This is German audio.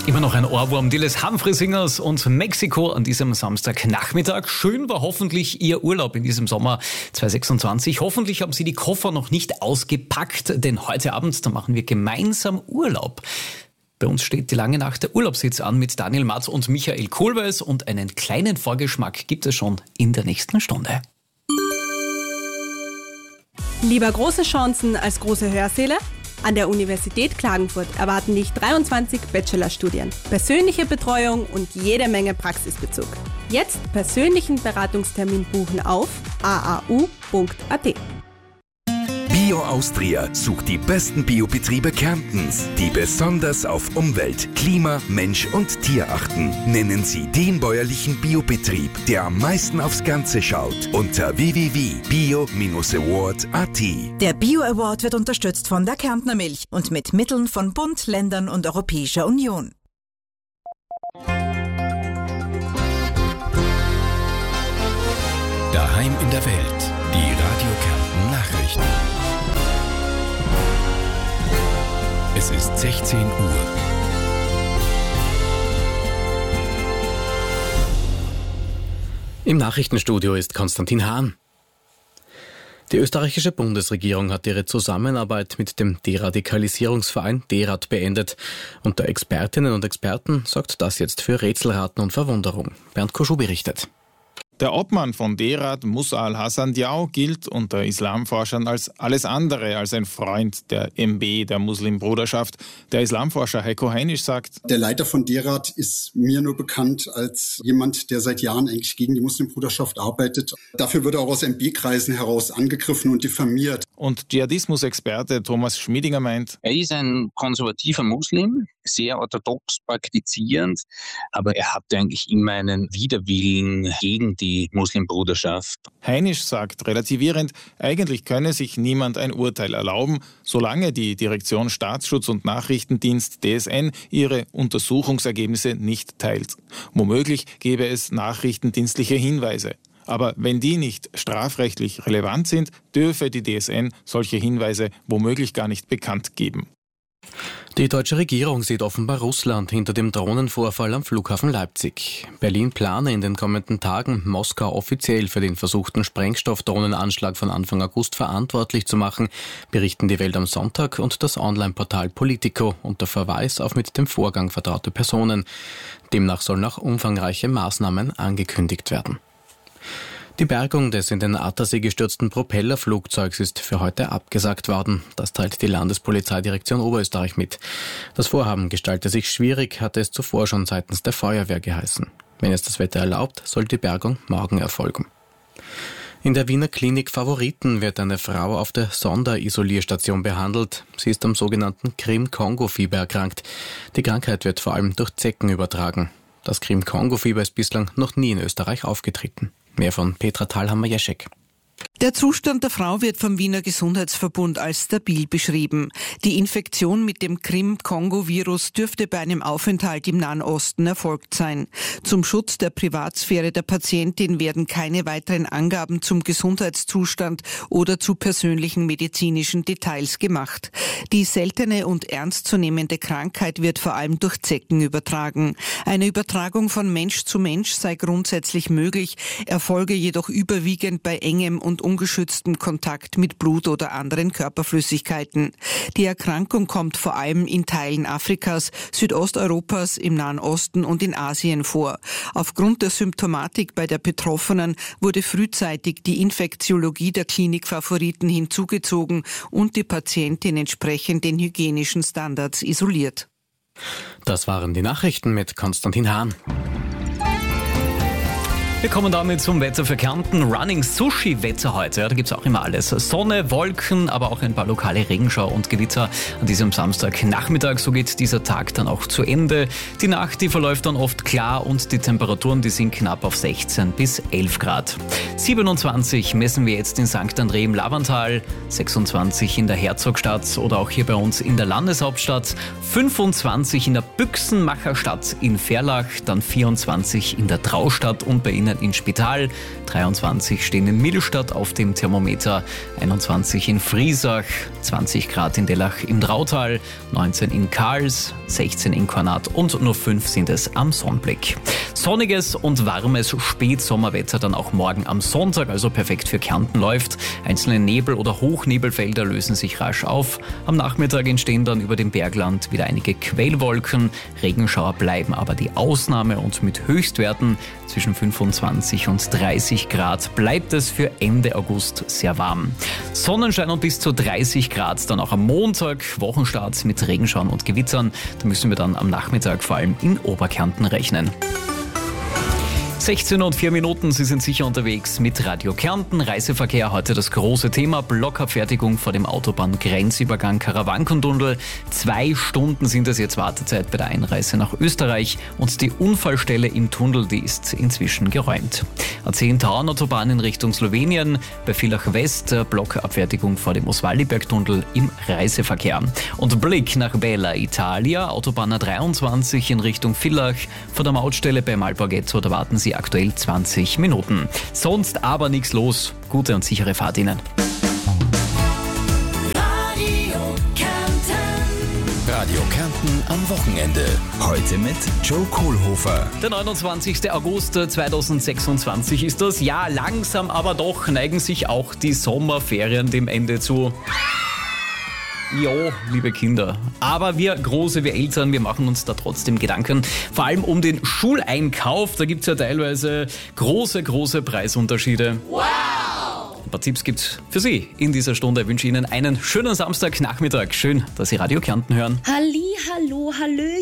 Immer noch ein Ohrwurm, die Les Humphrey Singers und Mexiko an diesem Samstagnachmittag. Schön war hoffentlich Ihr Urlaub in diesem Sommer 2026. Hoffentlich haben Sie die Koffer noch nicht ausgepackt, denn heute Abend, da machen wir gemeinsam Urlaub. Bei uns steht die lange Nacht der Urlaubssitz an mit Daniel Matz und Michael Kohlweis und einen kleinen Vorgeschmack gibt es schon in der nächsten Stunde. Lieber große Chancen als große Hörsäle? An der Universität Klagenfurt erwarten dich 23 Bachelorstudien, persönliche Betreuung und jede Menge Praxisbezug. Jetzt persönlichen Beratungstermin buchen auf aau.at. Bio Austria sucht die besten Biobetriebe Kärntens, die besonders auf Umwelt, Klima, Mensch und Tier achten. Nennen Sie den bäuerlichen Biobetrieb, der am meisten aufs Ganze schaut, unter www.bio-award.at. Der Bio Award wird unterstützt von der Kärntner Milch und mit Mitteln von Bund, Ländern und Europäischer Union. Daheim in der Welt, die Radio Kärnten Nachrichten. Es ist 16 Uhr. Im Nachrichtenstudio ist Konstantin Hahn. Die österreichische Bundesregierung hat ihre Zusammenarbeit mit dem Deradikalisierungsverein DERAD beendet. Unter Expertinnen und Experten sorgt das jetzt für Rätselraten und Verwunderung. Bernd Koschuh berichtet. Der Obmann von DERAD, Musa al-Hassan Diaw, gilt unter Islamforschern als alles andere als ein Freund der MB, der Muslimbruderschaft. Der Islamforscher Heiko Heinisch sagt: Der Leiter von DERAD ist mir nur bekannt als jemand, der seit Jahren eigentlich gegen die Muslimbruderschaft arbeitet. Dafür wird er auch aus MB-Kreisen heraus angegriffen und diffamiert. Und Dschihadismus-Experte Thomas Schmiedinger meint: Er ist ein konservativer Muslim, sehr orthodox praktizierend, aber er hatte eigentlich immer einen Widerwillen gegen die Muslimbruderschaft. Heinisch sagt relativierend, eigentlich könne sich niemand ein Urteil erlauben, solange die Direktion Staatsschutz und Nachrichtendienst DSN ihre Untersuchungsergebnisse nicht teilt. Womöglich gäbe es nachrichtendienstliche Hinweise. Aber wenn die nicht strafrechtlich relevant sind, dürfe die DSN solche Hinweise womöglich gar nicht bekannt geben. Die deutsche Regierung sieht offenbar Russland hinter dem Drohnenvorfall am Flughafen Leipzig. Berlin plane in den kommenden Tagen, Moskau offiziell für den versuchten Sprengstoffdrohnenanschlag von Anfang August verantwortlich zu machen, berichten die Welt am Sonntag und das Online-Portal Politico unter Verweis auf mit dem Vorgang vertraute Personen. Demnach sollen auch umfangreiche Maßnahmen angekündigt werden. Die Bergung des in den Attersee gestürzten Propellerflugzeugs ist für heute abgesagt worden. Das teilt die Landespolizeidirektion Oberösterreich mit. Das Vorhaben gestalte sich schwierig, hatte es zuvor schon seitens der Feuerwehr geheißen. Wenn es das Wetter erlaubt, soll die Bergung morgen erfolgen. In der Wiener Klinik Favoriten wird eine Frau auf der Sonderisolierstation behandelt. Sie ist am sogenannten Krim-Kongo-Fieber erkrankt. Die Krankheit wird vor allem durch Zecken übertragen. Das Krim-Kongo-Fieber ist bislang noch nie in Österreich aufgetreten. Mehr von Petra Thalhammer-Jeschek. Der Zustand der Frau wird vom Wiener Gesundheitsverbund als stabil beschrieben. Die Infektion mit dem Krim-Kongo-Virus dürfte bei einem Aufenthalt im Nahen Osten erfolgt sein. Zum Schutz der Privatsphäre der Patientin werden keine weiteren Angaben zum Gesundheitszustand oder zu persönlichen medizinischen Details gemacht. Die seltene und ernstzunehmende Krankheit wird vor allem durch Zecken übertragen. Eine Übertragung von Mensch zu Mensch sei grundsätzlich möglich, erfolge jedoch überwiegend bei engem und ungeschütztem Kontakt mit Blut oder anderen Körperflüssigkeiten. Die Erkrankung kommt vor allem in Teilen Afrikas, Südosteuropas, im Nahen Osten und in Asien vor. Aufgrund der Symptomatik bei der Betroffenen wurde frühzeitig die Infektiologie der Klinik Favoriten hinzugezogen und die Patientin entsprechend den hygienischen Standards isoliert. Das waren die Nachrichten mit Konstantin Hahn. Wir kommen damit zum Wetter für Kärnten. Running Sushi-Wetter heute. Da gibt es auch immer alles. Sonne, Wolken, aber auch ein paar lokale Regenschauer und Gewitter an diesem Samstagnachmittag. So geht dieser Tag dann auch zu Ende. Die Nacht, die verläuft dann oft klar und die Temperaturen, die sind knapp auf 16 bis 11 Grad. 27 messen wir jetzt in St. André im Lavantal, 26 in der Herzogstadt oder auch hier bei uns in der Landeshauptstadt, 25 in der Büchsenmacherstadt in Verlach, dann 24 in der Traustadt und bei Ihnen drinnen in Spital, 23 stehen in Millstatt auf dem Thermometer, 21 in Friesach, 20 Grad in Dellach im Drautal, 19 in Kals, 16 in Kornat und nur 5 sind es am Sonnenblick. Sonniges und warmes Spätsommerwetter dann auch morgen am Sonntag, also perfekt für Kärnten läuft. Einzelne Nebel- oder Hochnebelfelder lösen sich rasch auf. Am Nachmittag entstehen dann über dem Bergland wieder einige Quellwolken. Regenschauer bleiben aber die Ausnahme und mit Höchstwerten zwischen 25 und 30 Grad bleibt es für Ende August sehr warm. Sonnenschein und bis zu 30 Grad dann auch am Montag, Wochenstart mit Regenschauern und Gewittern. Da müssen wir dann am Nachmittag vor allem in Oberkärnten rechnen. 16:04, Sie sind sicher unterwegs mit Radio Kärnten. Reiseverkehr, heute das große Thema, Blockabfertigung vor dem Autobahngrenzübergang Karawankentunnel. 2 Stunden sind es jetzt Wartezeit bei der Einreise nach Österreich und die Unfallstelle im Tunnel, die ist inzwischen geräumt. A10 Tauernautobahn in Richtung Slowenien, bei Villach West, Blockabfertigung vor dem Oswaldiberg-Tunnel im Reiseverkehr. Und Blick nach Bella Italia, Autobahn A23 in Richtung Villach, vor der Mautstelle bei Malborghetto, da warten Sie aktuell 20 Minuten. Sonst aber nichts los. Gute und sichere Fahrt Ihnen. Radio Kärnten am Wochenende. Heute mit Joe Kohlhofer. Der 29. August 2026 ist das. Ja, langsam aber doch neigen sich auch die Sommerferien dem Ende zu. Ja, liebe Kinder. Aber wir Große, wir Eltern, wir machen uns da trotzdem Gedanken. Vor allem um den Schuleinkauf. Da gibt es ja teilweise große Preisunterschiede. Wow! Ein paar Tipps gibt's für Sie in dieser Stunde. Ich wünsche Ihnen einen schönen Samstagnachmittag. Schön, dass Sie Radio Kärnten hören. Halli, hallo, hallö.